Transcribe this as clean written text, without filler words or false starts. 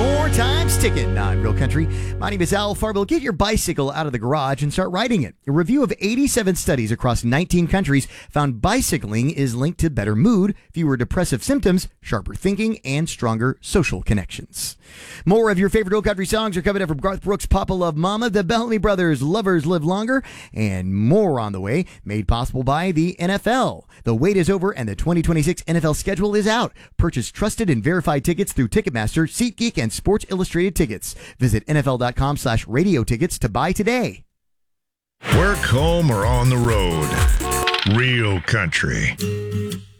More time's ticking on Real Country. My name is Al Farbill. Get your bicycle out of the garage and start riding it. A review of 87 studies across 19 countries found bicycling is linked to better mood, fewer depressive symptoms, sharper thinking, and stronger social connections. More of your favorite Real Country songs are coming up from Garth Brooks' Papa Love Mama, the Bellamy Brothers' Lovers Live Longer, and more on the way, made possible by the NFL. The wait is over and the 2026 NFL schedule is out. Purchase trusted and verified tickets through Ticketmaster, SeatGeek, and Sports Illustrated Tickets. Visit NFL.com/radio tickets to buy today. Work, home, or on the road. Real Country.